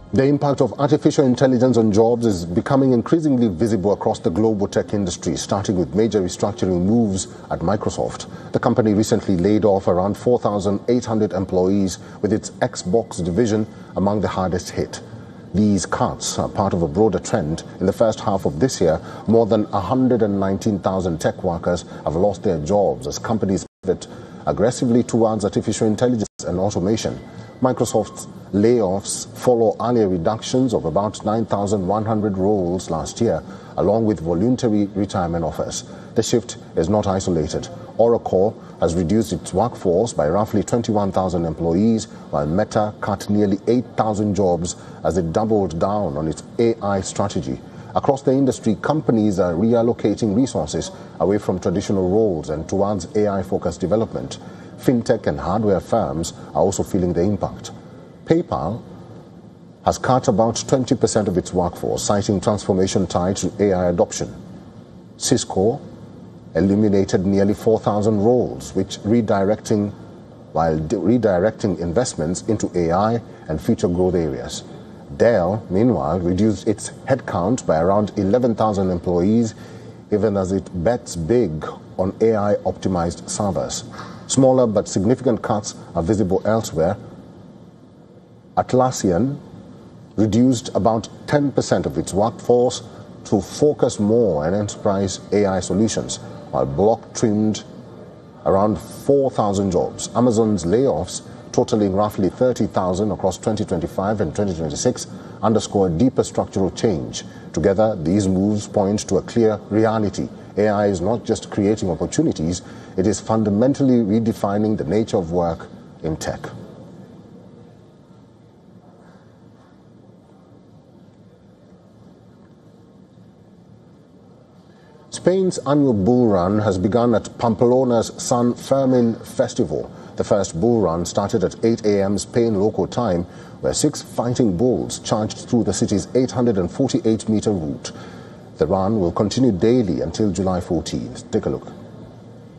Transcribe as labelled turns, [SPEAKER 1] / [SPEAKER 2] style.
[SPEAKER 1] The impact of artificial intelligence on jobs is becoming increasingly visible across the global tech industry, starting with major restructuring moves at Microsoft. The company recently laid off around 4,800 employees, with its Xbox division among the hardest hit. These cuts are part of a broader trend. In the first half of this year, more than 119,000 tech workers have lost their jobs as companies pivot aggressively towards artificial intelligence and automation. Microsoft's layoffs follow earlier reductions of about 9,100 roles last year, along with voluntary retirement offers. The shift is not isolated. Oracle has reduced its workforce by roughly 21,000 employees, while Meta cut nearly 8,000 jobs as it doubled down on its AI strategy. Across the industry, companies are reallocating resources away from traditional roles and towards AI-focused development. Fintech and hardware firms are also feeling the impact. PayPal has cut about 20% of its workforce, citing transformation tied to AI adoption. Cisco eliminated nearly 4,000 roles, redirecting investments into AI and future growth areas. Dell, meanwhile, reduced its headcount by around 11,000 employees, even as it bets big on AI-optimized servers. Smaller but significant cuts are visible elsewhere. Atlassian reduced about 10% of its workforce to focus more on enterprise AI solutions, while Block trimmed around 4,000 jobs. Amazon's layoffs, totaling roughly 30,000 across 2025 and 2026, underscore a deeper structural change. Together, these moves point to a clear reality. AI is not just creating opportunities, it is fundamentally redefining the nature of work in tech. Spain's annual bull run has begun at Pamplona's San Fermin Festival. The first bull run started at 8 a.m. Spain local time, where 6 fighting bulls charged through the city's 848-meter route. The run will continue daily until July 14th. Take a look.